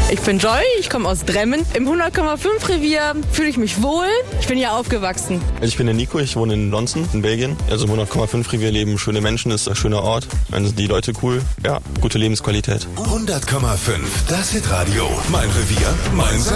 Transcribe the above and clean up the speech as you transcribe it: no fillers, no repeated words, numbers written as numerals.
Ich bin Joy, ich komme aus Dremmen. Im 100,5 Revier fühle ich mich wohl. Ich bin hier aufgewachsen. Ich bin der Nico, ich wohne in Lonzen, in Belgien. Also im 100,5 Revier leben schöne Menschen, ist ein schöner Ort. Dann sind die Leute cool. Ja, gute Lebensqualität. 100,5, das Hitradio. Mein Revier, mein Sender.